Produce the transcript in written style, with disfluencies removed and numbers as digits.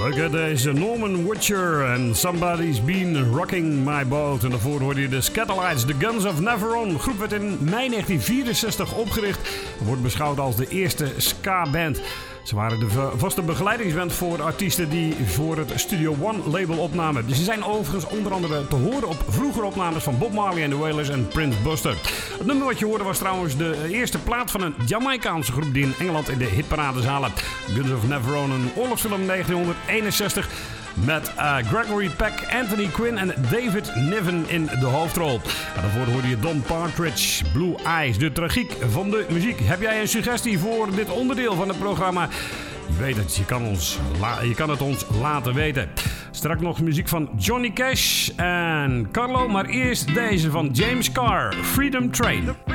Leuk hè, deze Norman Butcher en Somebody's Been Rocking My Boat. En daarvoor hoorde je de Scatterlights, The Guns of Navarone. De groep werd in mei 1964 opgericht en wordt beschouwd als de eerste ska-band. Ze waren de vaste begeleidingsband voor artiesten die voor het Studio One label opnamen. Ze zijn overigens onder andere te horen op vroegere opnames van Bob Marley en The Wailers en Prince Buster. Het nummer wat je hoorde was trouwens de eerste plaat van een Jamaicaanse groep die in Engeland in de hitparade zalen. Guns of Navarone, een oorlogsfilm 1961 met Gregory Peck, Anthony Quinn en David Niven in de hoofdrol. En daarvoor hoorde je Don Partridge, Blue Eyes, de tragiek van de muziek. Heb jij een suggestie voor dit onderdeel van het programma? Je weet het, je kan het ons laten weten. Straks nog muziek van Johnny Cash en Carlo, maar eerst deze van James Carr, Freedom Train.